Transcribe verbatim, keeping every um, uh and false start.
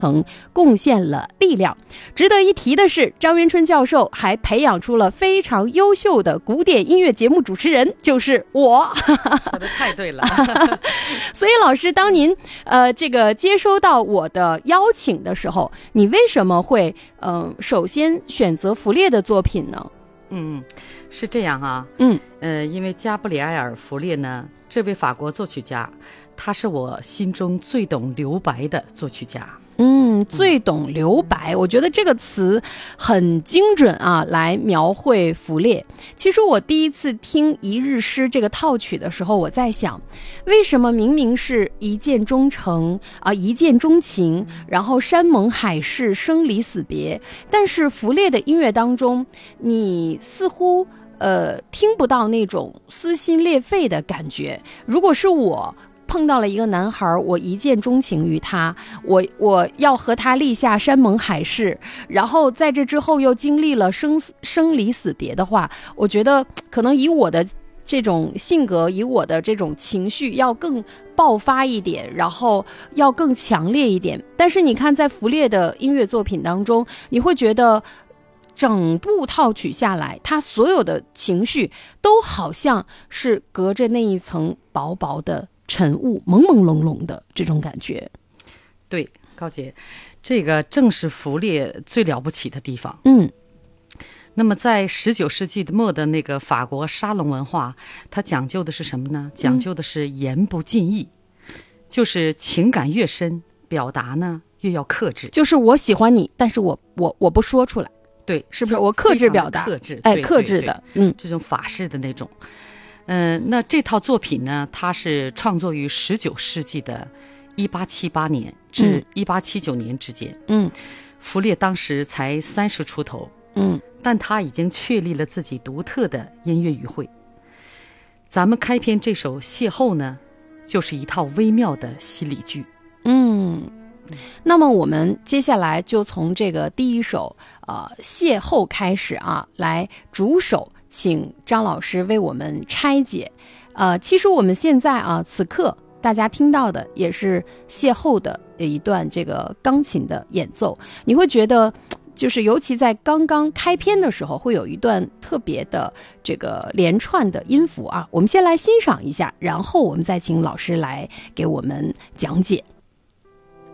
贡献了力量。值得一提的是，张元春教授还培养出了非常优秀的古典音乐节目主持人，就是我。 说得太对了。 所以老师，当您呃这个接收到我的邀请的时候，你为什么会呃首先选择弗列的作品呢？ 嗯，是这样啊。 嗯呃，因为加布里埃尔·弗列呢，这位法国作曲家，他是我心中最懂留白的作曲家。 嗯，最懂留白，我觉得这个词很精准啊，来描绘弗列。其实我第一次听《一日诗》这个套曲的时候，我在想，为什么明明是一见钟诚啊、一见钟情，然后山盟海誓、生离死别，但是弗列的音乐当中，你似乎呃听不到那种撕心裂肺的感觉。如果是我碰到了一个男孩，我一见钟情于他，我我要和他立下山盟海誓，然后在这之后又经历了生生离死别的话，我觉得可能以我的这种性格，以我的这种情绪要更爆发一点，然后要更强烈一点。但是你看，在弗列的音乐作品当中，你会觉得整部套曲下来，他所有的情绪都好像是隔着那一层薄薄的晨雾，朦朦胧胧的这种感觉。 对，高姐，这个正是弗列最了不起的地方。 嗯， 那么在十九世纪末的那个法国沙龙文化，它讲究的是什么呢？讲究的是言不尽意，嗯、就是情感越深，表达呢越要克制。 就是我喜欢你，但是我我我不说出来。 对， 是不是我克制表达？ 克制， 哎，克制的，嗯， 这种法式的那种。嗯、呃，那这套作品呢，它是创作于十九世纪的一八七八年至一八七九年之间。 嗯， 弗列当时才三十出头。 嗯， 但他已经确立了自己独特的音乐语汇。咱们开篇这首《邂逅》呢，就是一套微妙的心理剧。 嗯。那么我们接下来就从这个第一首呃邂逅开始啊，来主首请张老师为我们拆解。呃，其实我们现在啊，此刻大家听到的也是邂逅的一段这个钢琴的演奏，你会觉得就是尤其在刚刚开篇的时候，会有一段特别的这个连串的音符啊。我们先来欣赏一下，然后我们再请老师来给我们讲解。